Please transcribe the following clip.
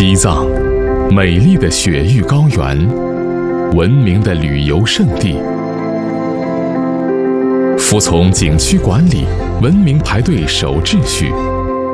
西藏，美丽的雪域高原，闻名的旅游胜地。服从景区管理，文明排队守秩序，